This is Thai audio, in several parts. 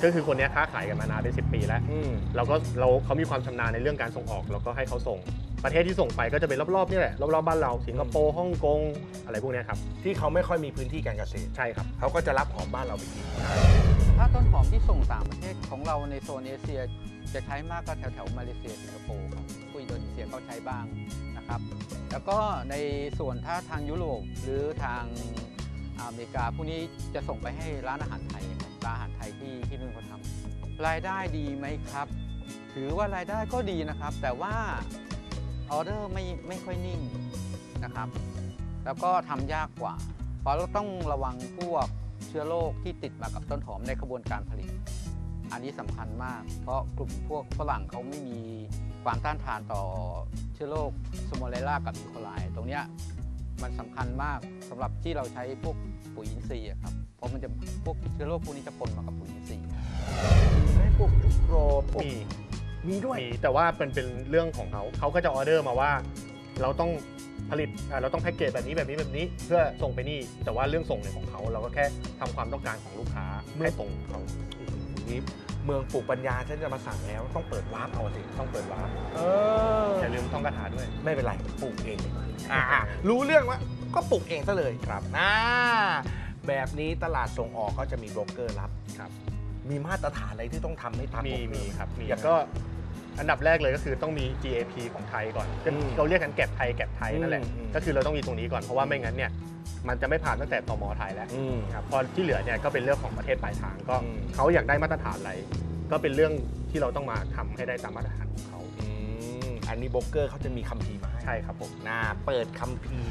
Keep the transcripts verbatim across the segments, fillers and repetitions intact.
ก็คือคนนี้ค้าขายกันมานานเป็นสิบปีแล้วเราก็เราเขามีความชำนาญในเรื่องการส่งออกเราก็ให้เขาส่งประเทศที่ส่งไปก็จะเป็นรอบๆนี่แหละรอบๆบ้านเราสิงคโปร์ฮ่องกงอะไรพวกนี้ครับที่เขาไม่ค่อยมีพื้นที่การเกษตรใช่ครับเขาก็จะรับหอมบ้านเราไปกินถ้าต้นหอมที่ส่งต่างประเทศของเราในโซนเอเชียจะใช้มากก็แถวแถวมาเลเซียสิงคโปร์ครับผู้อินโดนีเซียก็ใช้บ้างนะครับแล้วก็ในส่วนถ้าทางยุโรปหรือทางอเมริกาพวกนี้จะส่งไปให้ร้านอาหารไทยร้านอาหารไทยที่ที่นู่นเขาทำรายได้ดีไหมครับถือว่ารายได้ก็ดีนะครับแต่ว่าออเดอร์ไม่ไม่ค่อยนิ่งนะครับแล้วก็ทำยากกว่าเพราะเราต้องระวังพวกเชื้อโรคที่ติดมากับต้นหอมในกระบวนการผลิตอันนี้สำคัญมากเพราะกลุ่มพวกฝรั่งเขาไม่มีความต้านทานต่อเชื้อโรคสโมเลล่ากับอีโคไลตรงนี้มันสำคัญมากสำหรับที่เราใช้พวกปุ๋ยอินทรีย์ครับเพราะมันจะพวกเชื้อโรคพวกนี้จะปนมากับปุ๋ยอินทรีย์ให้พวกยุโรปมีมีด้วยมีแต่ว่าเป็นเป็นเรื่องของเขาเขาก็จะออเดอร์มาว่าเราต้องผลิตเราต้องแพ็กเกจแบบนี้แบบนี้แบบนี้เพื่อส่งไปนี่แต่ว่าเรื่องส่งเนี่ยของเขาเราก็แค่ทำความต้องการของลูกค้าให้ตรงเขานี้เมืองปลูกปัญญาฉันจะมาสั่งแล้วต้องเปิดวาร์ปเอาสิต้องเปิดวาร์ปเอออย่าลืมท่องคาถาด้วยไม่เป็นไรปลูกเองอ่ารู้เรื่องว่าก็ปลูกเองซะเลยครับอ่าแบบนี้ตลาดส่งออกก็จะมีโบรกเกอร์รับครับมีมาตรฐานอะไรที่ต้องทำให้ตามมีมีครับมีอย่างก็อันดับแรกเลยก็คือต้องมี จี เอ พี ของไทยก่อนเราเรียกกันแก็บไทยแก็บไทยนั่นแหละก็คือเราต้องมีตรงนี้ก่อนเพราะว่าไม่งั้นเนี่ยมันจะไม่ผ่านตั้งแต่ตม.ไทยแล้วครับพอที่เหลือเนี่ยก็เป็นเรื่องของประเทศปลายทางก็เขาอยากได้มาตรฐานอะไรก็เป็นเรื่องที่เราต้องมาทำให้ได้ตามมาตรฐานของเขาอันนี้โบรกเกอร์เขาจะมีคัมภีร์มาให้ใช่ครับผมน่าเปิดคัมภีร์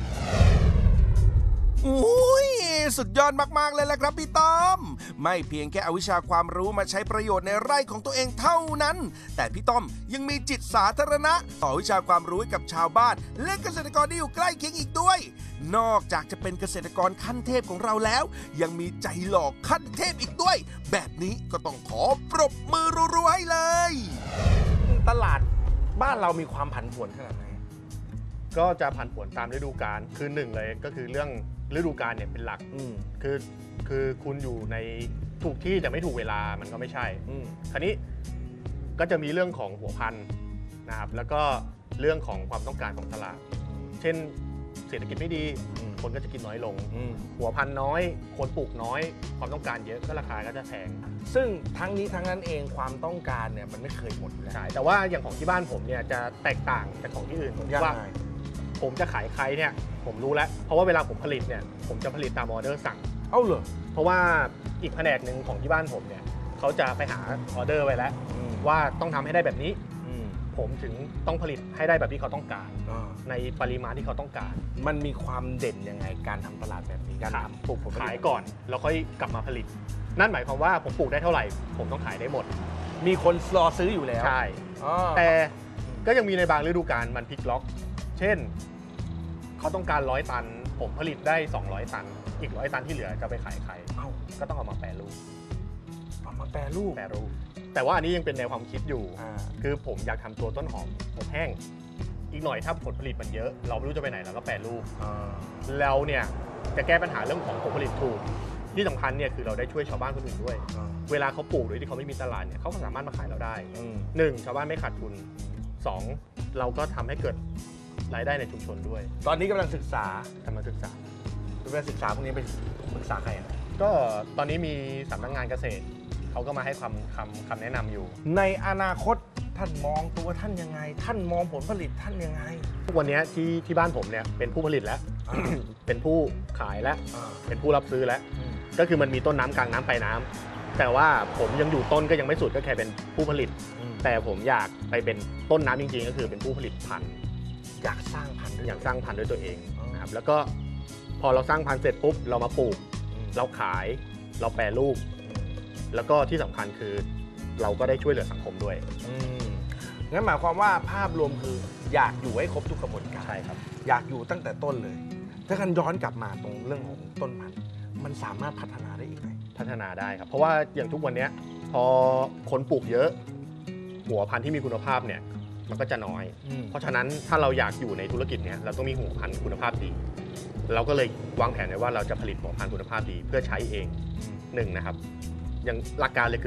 อุ้ยสุดยอดมากๆเลยแหละครับพี่ต้อมไม่เพียงแค่เอาวิชาความรู้มาใช้ประโยชน์ในไร่ของตัวเองเท่านั้นแต่พี่ต้อมยังมีจิตสาธารณะต่อวิชาความรู้กับชาวบ้านและเกษตรกรที่อยู่ใกล้เคียงอีกด้วยนอกจากจะเป็นเกษตรกรขั้นเทพของเราแล้วยังมีใจหล่อขั้นเทพอีกด้วยแบบนี้ก็ต้องขอปรบมือรัวๆให้เลยตลาดบ้านเรามีความผันผวนขนาดไหนก็จะผันผวนตามฤดูกาลคือหนึ่งเลยก็คือเรื่องฤดูกาลเนี่ยเป็นหลักคือคือคุณอยู่ในถูกที่แต่ไม่ถูกเวลามันก็ไม่ใช่คราวนี้ก็จะมีเรื่องของหัวพันธุ์นะครับแล้วก็เรื่องของความต้องการของตลาดเช่นเศรษฐกิจไม่ดีคนก็จะกินน้อยลงหัวพันธุ์น้อยคนปลูกน้อยความต้องการเยอะก็ราคาก็จะแพงซึ่งทั้งนี้ทั้งนั้นเองความต้องการเนี่ยมันไม่เคยหมดอยู่แล้วใช่แต่ว่าอย่างของที่บ้านผมเนี่ยจะแตกต่างจากของที่อื่นว่าผมจะขายใครเนี่ยผมรู้แล้วเพราะว่าเวลาผมผลิตเนี่ยผมจะผลิตตามออเดอร์สั่งเอ้าเหรอเพราะว่าอีกแผนกหนึ่งของที่บ้านผมเนี่ยเขาจะไปหาออเดอร์ไว้แล้วว่าต้องทำให้ได้แบบนี้ผมถึงต้องผลิตให้ได้แบบที่เขาต้องการในปริมาณที่เขาต้องการมันมีความเด่นยังไงการทำตลาดแบบนี้การทำปลูกผลขายก่อนแล้วค่อยกลับมาผลิตนั่นหมายความว่าผมปลูกได้เท่าไหร่ผมต้องขายได้หมดมีคนรอซื้ออยู่แล้วใช่แต่ก็ยังมีในบางฤดูกาลมันพลิกล็อกเช่นเขาต้องการร้อยตันผมผลิตได้สองร้อยตันอีกร้อยตันที่เหลือจะไปขายใครก็ต้องเอามาแปรรูปเอามาแปรรูปแปรรูปแต่ว่าอันนี้ยังเป็นแนวความคิดอยู่คือผมอยากทำตัวต้นหอมอบแห้งอีกหน่อยถ้าผลผลิตมันเยอะเราไม่รู้จะไปไหนเราก็แปรรูปแล้วเนี่ยจะแก้ปัญหาเรื่องของผลผลิตถูกที่สำคัญเนี่ยคือเราได้ช่วยชาวบ้านคนอื่นด้วยเวลาเขาปลูกโดยที่เขาไม่มีตลาดเนี่ยเขาก็สามารถมาขายเราได้หนึ่งชาวบ้านไม่ขาดทุนสองเราก็ทำให้เกิดรายได้ในชุมชนด้วยตอนนี้กำลังศึกษากำลังศึกษาเรื่องศึกษาพวกนี้ไปศึกษาใครก็ตอนนี้มีสำนักงานเกษตรเขาก็มาให้คำคำคำแนะนำอยู่ในอนาคตท่านมองตัวท่านยังไงท่านมองผลผลิตท่านยังไงทุกวันนี้ที่ที่บ้านผมเนี่ยเป็นผู้ผลิตแล้ว เป็นผู้ขายแล้วเป็นผู้รับซื้อแล้วก็คือมันมีต้นน้ำกลางน้ำปลายน้ำแต่ว่าผมยังอยู่ต้นก็ยังไม่สุดก็แค่เป็นผู้ผลิตแต่ผมอยากไปเป็นต้นน้ำจริงๆก็คือเป็นผู้ผลิตพันธุ์อยากสร้างพันธุ์อยากสร้างพันธุ์ด้วยตัวเองนะครับแล้วก็พอเราสร้างพันธุ์เสร็จปุ๊บเรามาปลูกเราขายเราแปรรูปแล้วก็ที่สำคัญคือเราก็ได้ช่วยเหลือสังคมด้วยงั้นหมายความว่าภาพรวมคืออยากอยู่ให้ครบทุกกระบวนการใช่ครับอยากอยู่ตั้งแต่ต้นเลยถ้ากันย้อนกลับมาตรงเรื่องของต้นพันธุ์มันสามารถพัฒนาได้อีกไหมพัฒนาได้ครับเพราะว่าอย่างทุกวันนี้พอคนปลูกเยอะหัวพันธุ์ที่มีคุณภาพเนี่ยมันก็จะน้อยเพราะฉะนั้นถ้าเราอยากอยู่ในธุรกิจเนี้ยเราต้องมีหัวพันธุ์คุณภาพดีเราก็เลยวางแผนไว้ว่าเราจะผลิตหัวพันธุ์คุณภาพดีเพื่อใช้เองหนึ่งนะครับอย่างหลักการเลยคือ